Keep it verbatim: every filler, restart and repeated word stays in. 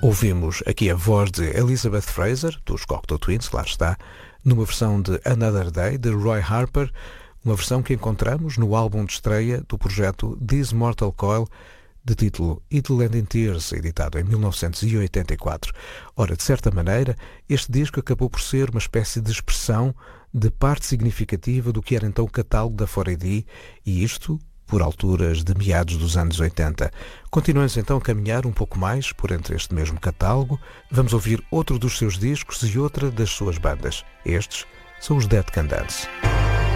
Ouvimos aqui a voz de Elizabeth Fraser, dos Cocteau Twins, lá está, numa versão de Another Day, de Roy Harper, uma versão que encontramos no álbum de estreia do projeto This Mortal Coil, de título It'll End in Tears, editado em mil novecentos e oitenta e quatro. Ora, de certa maneira, este disco acabou por ser uma espécie de expressão de parte significativa do que era então o catálogo da quatro A D, e isto por alturas de meados dos anos oitenta. Continuamos então a caminhar um pouco mais por entre este mesmo catálogo. Vamos ouvir outro dos seus discos e outra das suas bandas. Estes são os Dead Can Dance.